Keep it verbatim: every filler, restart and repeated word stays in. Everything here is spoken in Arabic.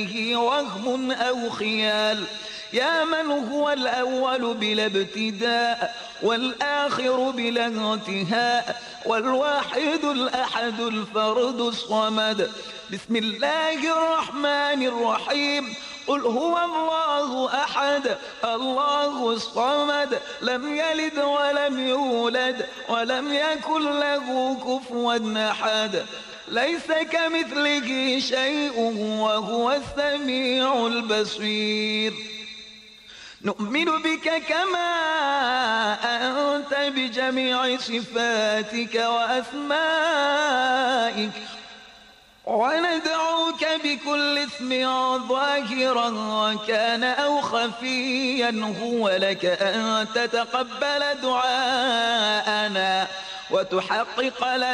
وهم أو خيال، يا من هو الأول بلا ابتداء والآخر بلا انتهاء والواحد الأحد الفرد الصمد. بسم الله الرحمن الرحيم. قل هو الله أحد الله الصمد، لم يلد ولم يولد ولم يكن له كفوا أحد، ليس كمثله شيء وهو السميع البصير. نؤمن بك كما أنت بجميع صفاتك وأسمائك، وندعوك بكل اسم ظاهرا كان أو خفيا هو لك أن تتقبل دعاءنا وتحقق لنا